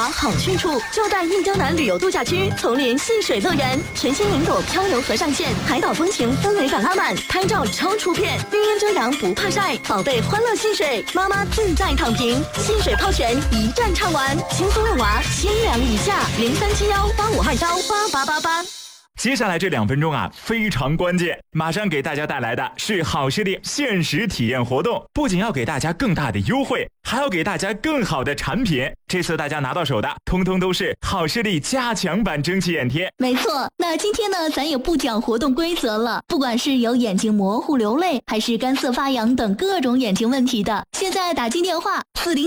好去处，就在印江南旅游度假区丛林戏水乐园，全新云朵漂流河上线，海岛风情氛围感拉满，拍照超出片，绿荫遮阳不怕晒，宝贝欢乐戏水，妈妈自在躺平，戏水泡泉一站唱完，轻松遛娃千两以下，037185218888。 接下来这2分钟啊，非常关键，马上给大家带来的是好视力限时体验活动，不仅要给大家更大的优惠，还要给大家更好的产品。这次大家拿到手的，通通都是好视力加强版蒸汽眼贴。 没错，那今天呢，咱也不讲活动规则了。不管是有眼睛模糊流泪，还是干涩发痒等各种眼睛问题的，现在打进电话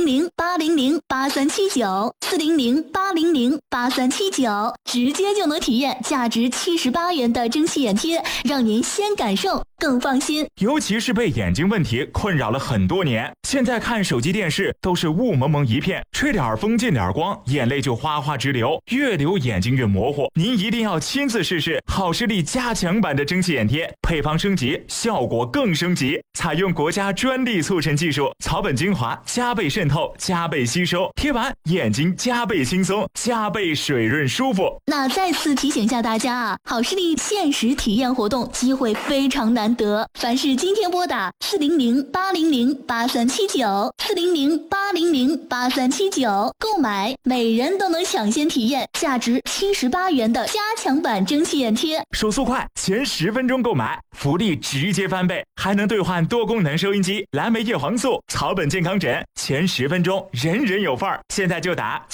400-800-8379，400-800-8379，直接就能体验价值78元的蒸汽眼贴，让您先感受更放心。 尤其是被眼睛问题困扰了很多年，现在看手机电视都是雾蒙蒙一片，吹点风进点光，眼泪就哗哗直流，越流眼睛越模糊。您一定要亲自试试好视力加强版的蒸汽眼贴，配方升级，效果更升级，采用国家专利促成技术，草本精华加倍渗透，加倍吸收，贴完眼睛加倍轻松，加倍水润舒服。 那再次提醒下大家啊，好视力限时体验活动机会非常难得，凡是今天拨打400-800-8379，400-800-8379购买，每人都能抢先体验价值78元的加强版蒸汽眼贴。 手速快，前10分钟购买，福利直接翻倍，还能兑换多功能收音机、蓝莓叶黄素、草本健康枕，前10分钟人人有份儿。现在就打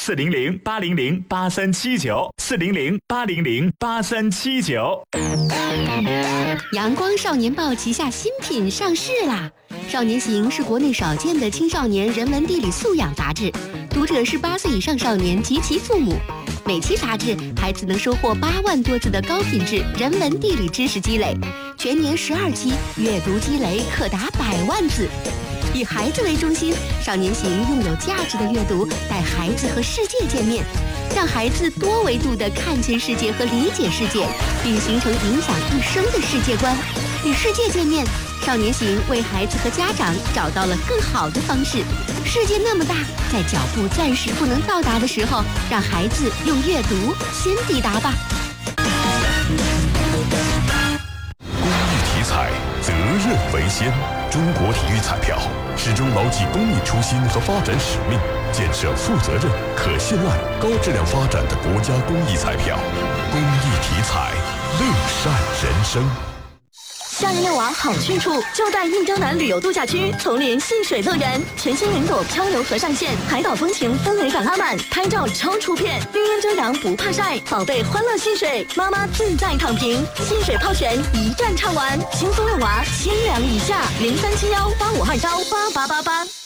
400-800-8379，400-800-8379。 阳光少年报旗下新品上市啦！少年行是国内少见的青少年人文地理素养杂志，读者是8岁以上少年及其父母。每期杂志，孩子能收获8万多字的高品质人文地理知识积累，全年12期，阅读积累可达100万字。以孩子为中心，少年行用有价值的阅读带孩子和世界见面，让孩子多维度地看见世界和理解世界，并形成影响一生的世界观。与世界见面，少年行为孩子和家长找到了更好的方式。世界那么大，在脚步暂时不能到达的时候，让孩子用阅读先抵达吧。 公益体彩，责任为先。中国体育彩票始终牢记公益初心和发展使命，建设负责任、可信赖、高质量发展的国家公益彩票。公益体彩，乐善人生。 夏日遛娃好去处，就在印江南旅游度假区丛林戏水乐园，全新云朵漂流河上线，海岛风情氛围感拉满，拍照超出片，绿荫遮阳不怕晒，宝贝欢乐戏水，妈妈自在躺平，戏水泡泉一站唱完，轻松遛娃千两以下，037185218888。